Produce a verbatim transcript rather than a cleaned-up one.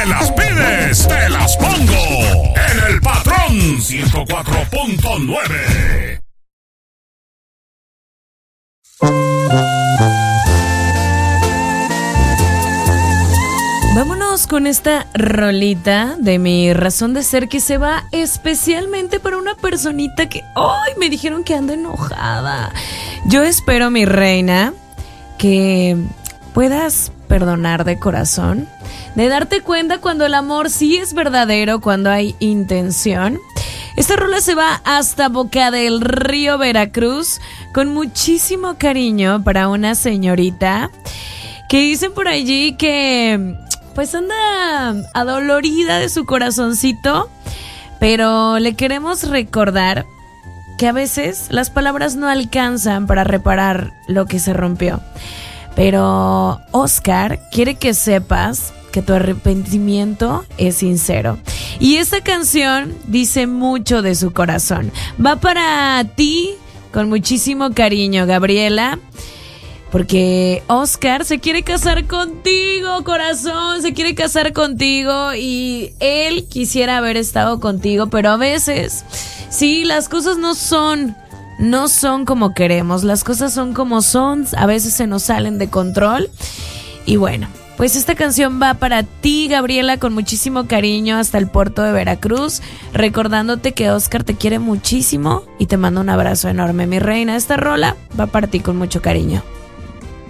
me las pides, te las pongo. En el Patrón ciento cuatro punto nueve. Vámonos con esta rolita de Mi Razón de Ser, que se va especialmente para una personita que ¡ay! Me dijeron que anda enojada. Yo espero, mi reina, que puedas perdonar de corazón, de darte cuenta cuando el amor sí es verdadero, cuando hay intención. Esta rola se va hasta Boca del Río, Veracruz, con muchísimo cariño para una señorita que dicen por allí que pues anda adolorida de su corazoncito, pero le queremos recordar que a veces las palabras no alcanzan para reparar lo que se rompió. Pero Oscar quiere que sepas que tu arrepentimiento es sincero. Y esta canción dice mucho de su corazón. Va para ti con muchísimo cariño, Gabriela, porque Oscar se quiere casar contigo, corazón, se quiere casar contigo y él quisiera haber estado contigo, pero a veces, sí, las cosas no son, no son como queremos, las cosas son como son, a veces se nos salen de control. Y bueno, pues esta canción va para ti, Gabriela, con muchísimo cariño hasta el puerto de Veracruz, recordándote que Oscar te quiere muchísimo y te mando un abrazo enorme, mi reina. Esta rola va para ti con mucho cariño.